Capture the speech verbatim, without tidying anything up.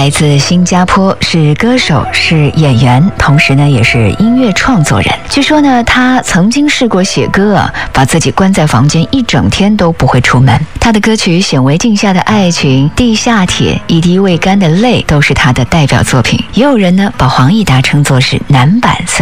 来自新加坡，是歌手，是演员，同时呢也是音乐创作人。据说呢，他曾经试过写歌啊，把自己关在房间一整天都不会出门。他的歌曲《显微镜下的爱情》《地下铁》《一滴未干的泪》都是他的代表作品。也有人呢把黄义达称作是男版孙